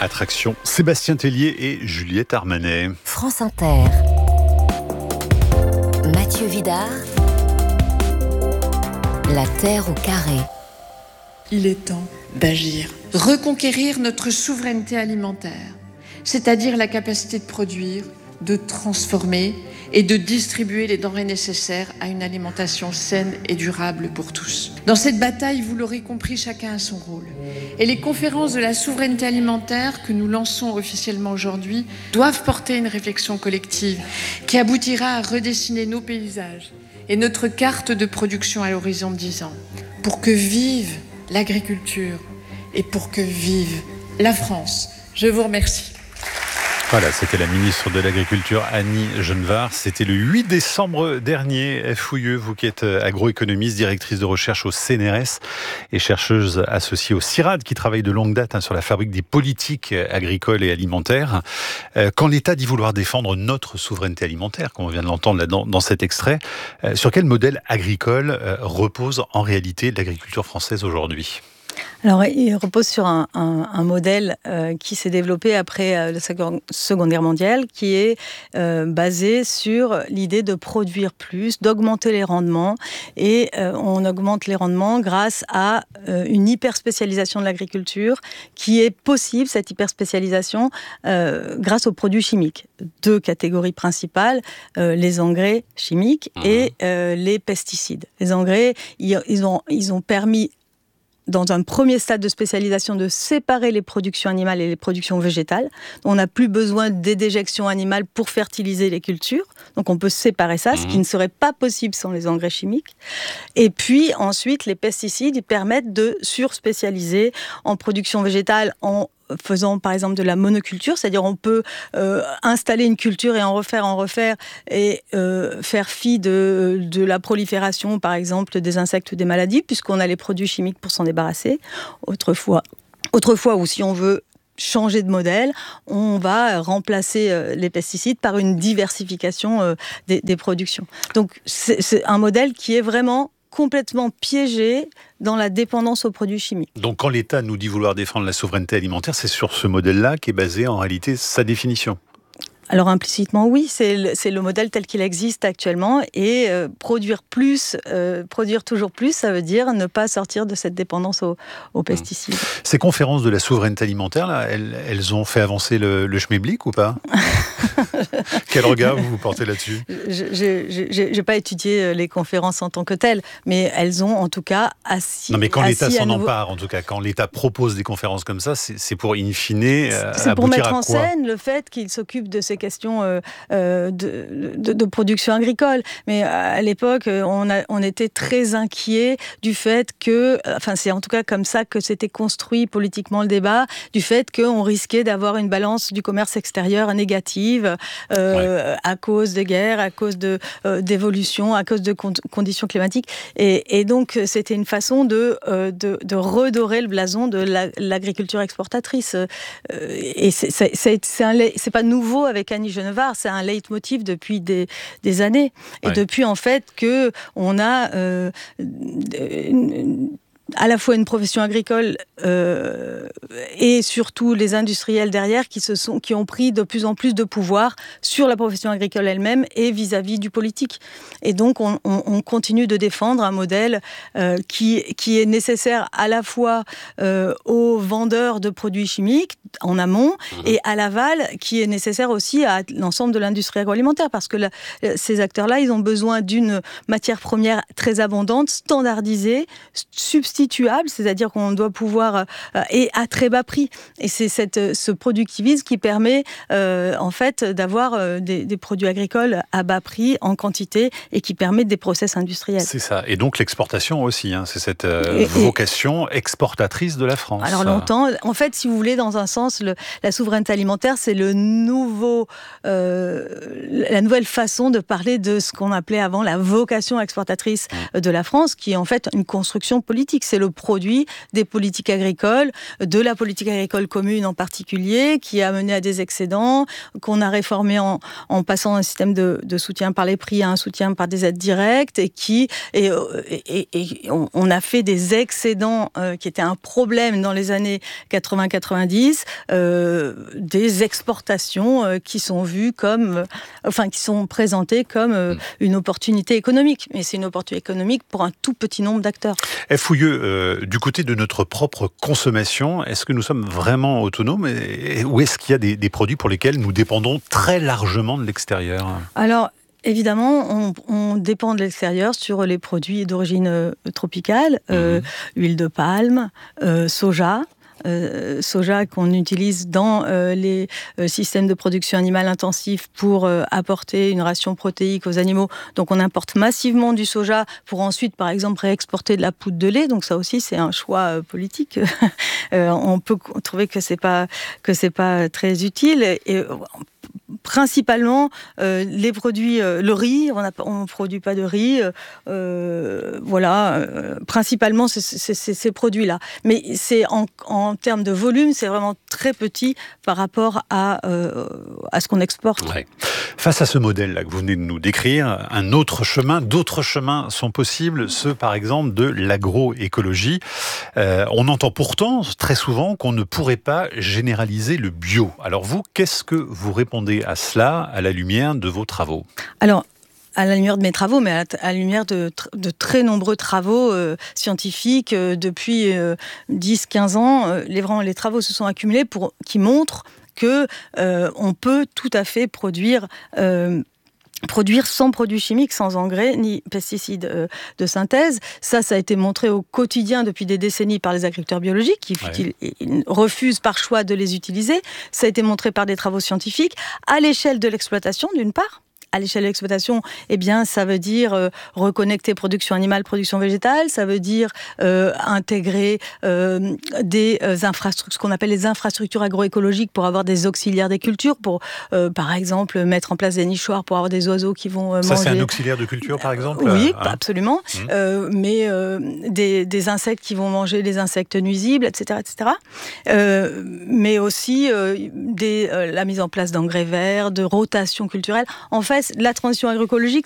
Attraction, Sébastien Tellier et Juliette Armanet. France Inter. Mathieu Vidard. La Terre au carré. Il est temps d'agir. Reconquérir notre souveraineté alimentaire, c'est-à-dire la capacité de produire, de transformer et de distribuer les denrées nécessaires à une alimentation saine et durable pour tous. Dans cette bataille, vous l'aurez compris, chacun a son rôle. Et les conférences de la souveraineté alimentaire que nous lançons officiellement aujourd'hui doivent porter une réflexion collective qui aboutira à redessiner nos paysages et notre carte de production à l'horizon de 10 ans pour que vive l'agriculture et pour que vive la France. Je vous remercie. Voilà, c'était la ministre de l'Agriculture, Annie Genevard. C'était le 8 décembre dernier. Fouilleux, vous qui êtes agroéconomiste, directrice de recherche au CNRS et chercheuse associée au CIRAD, qui travaille de longue date sur la fabrique des politiques agricoles et alimentaires. Quand l'État dit vouloir défendre notre souveraineté alimentaire, comme on vient de l'entendre là dans cet extrait, sur quel modèle agricole repose en réalité l'agriculture française aujourd'hui ? Alors, il repose sur un modèle qui s'est développé après la Seconde Guerre mondiale, qui est basé sur l'idée de produire plus, d'augmenter les rendements. Et on augmente les rendements grâce à une hyperspécialisation de l'agriculture qui est possible, cette hyperspécialisation, grâce aux produits chimiques. Deux catégories principales, les engrais chimiques et les pesticides. Les engrais, ils ont permis, dans un premier stade de spécialisation, de séparer les productions animales et les productions végétales. On n'a plus besoin des déjections animales pour fertiliser les cultures. Donc on peut séparer ça, ce qui ne serait pas possible sans les engrais chimiques. Et puis ensuite, les pesticides, ils permettent de surspécialiser en production végétale, en faisant par exemple de la monoculture, c'est-à-dire on peut installer une culture et en refaire et faire fi de la prolifération par exemple des insectes ou des maladies, puisqu'on a les produits chimiques pour s'en débarrasser. Autrefois, ou si on veut changer de modèle, on va remplacer les pesticides par une diversification des productions. Donc c'est un modèle qui est vraiment complètement piégé dans la dépendance aux produits chimiques. Donc quand l'État nous dit vouloir défendre la souveraineté alimentaire, c'est sur ce modèle-là qu'est basée en réalité sa définition. Alors implicitement oui, c'est le modèle tel qu'il existe actuellement, et produire plus, produire toujours plus, ça veut dire ne pas sortir de cette dépendance aux pesticides. Ces conférences de la souveraineté alimentaire, là, elles ont fait avancer le schmilblick ou pas ? Quel regard vous portez là-dessus ? Je n'ai pas étudié les conférences en tant que telles, mais elles ont en tout cas assis. Non, mais quand l'État s'en empare, en tout cas, quand l'État propose des conférences comme ça, c'est pour in fine c'est pour mettre en quoi ? scène le fait qu'il s'occupe de ces questions de production agricole. Mais à l'époque, on était très inquiets du fait que, enfin c'est en tout cas comme ça que s'était construit politiquement le débat, du fait qu'on risquait d'avoir une balance du commerce extérieur négative à cause des guerres, à cause d'évolution, à cause de conditions climatiques. Et donc c'était une façon de redorer le blason de l'agriculture exportatrice. Et c'est pas nouveau avec Annie Genevard, c'est un leitmotiv depuis des années. Et depuis en fait que on a à la fois une profession agricole et surtout les industriels derrière qui ont pris de plus en plus de pouvoir sur la profession agricole elle-même et vis-à-vis du politique. Et donc on continue de défendre un modèle qui est nécessaire à la fois aux vendeurs de produits chimiques en amont et à l'aval, qui est nécessaire aussi à l'ensemble de l'industrie agroalimentaire, parce que ces acteurs-là, ils ont besoin d'une matière première très abondante, standardisée, substituable, c'est-à-dire qu'on doit pouvoir et à très bas prix. Et c'est ce productivisme qui permet en fait d'avoir des produits agricoles à bas prix en quantité et qui permet des process industriels. C'est ça. Et donc l'exportation aussi, c'est cette vocation exportatrice de la France. Alors longtemps, en fait, si vous voulez, dans un sens, la souveraineté alimentaire, c'est la nouvelle façon de parler de ce qu'on appelait avant la vocation exportatrice de la France, qui est en fait une construction politique. économique, c'est le produit des politiques agricoles, de la politique agricole commune en particulier, qui a mené à des excédents, qu'on a réformé en passant d'un système de soutien par les prix à un soutien par des aides directes, et on a fait des excédents qui étaient un problème dans les années 80-90, des exportations qui sont vues qui sont présentées comme une opportunité économique. Mais c'est une opportunité économique pour un tout petit nombre d'acteurs. Fouilleux, du côté de notre propre consommation, est-ce que nous sommes vraiment autonomes ou est-ce qu'il y a des produits pour lesquels nous dépendons très largement de l'extérieur ? Alors, évidemment, on dépend de l'extérieur sur les produits d'origine tropicale, huile de palme, soja. Soja qu'on utilise dans les systèmes de production animale intensifs pour apporter une ration protéique aux animaux. Donc on importe massivement du soja pour ensuite, par exemple, réexporter de la poudre de lait. Donc ça aussi, c'est un choix politique. On peut trouver que c'est pas très utile. Et principalement, les produits, le riz, on ne produit pas de riz, principalement c'est ces produits-là. Mais c'est en termes de volume, c'est vraiment très petit par rapport à ce qu'on exporte. Ouais. Face à ce modèle-là que vous venez de nous décrire, d'autres chemins sont possibles, ceux par exemple de l'agroécologie. On entend pourtant très souvent qu'on ne pourrait pas généraliser le bio. Alors vous, qu'est-ce que vous répondez à cela à la lumière de vos travaux ? Alors, à la lumière de mes travaux, mais à la lumière de très nombreux travaux scientifiques depuis 10-15 ans, les travaux se sont accumulés qui montrent que on peut tout à fait produire sans produits chimiques, sans engrais ni pesticides de synthèse. Ça a été montré au quotidien depuis des décennies par les agriculteurs biologiques qui refusent par choix de les utiliser. Ça a été montré par des travaux scientifiques à l'échelle de l'exploitation, d'une part. À l'échelle de l'exploitation, ça veut dire reconnecter production animale, production végétale, ça veut dire intégrer des infrastructures, ce qu'on appelle les infrastructures agroécologiques pour avoir des auxiliaires des cultures, pour par exemple mettre en place des nichoirs pour avoir des oiseaux qui vont manger. Ça, c'est un auxiliaire de culture, par exemple ? Oui, absolument. Mais des insectes qui vont manger les insectes nuisibles, etc. Mais aussi la mise en place d'engrais verts, de rotation culturelle. En fait, la transition agroécologique,